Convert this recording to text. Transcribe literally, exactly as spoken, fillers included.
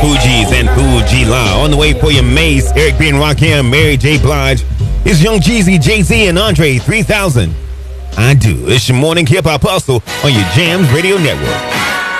Fugees and Fugee-La. On the way for your Mace, Eric B. and Rakim, Mary J. Blige. It's Young Jeezy, Jay-Z, and Andre three thousand. I do. It's your morning hip-hop hustle on your Jams Radio Network.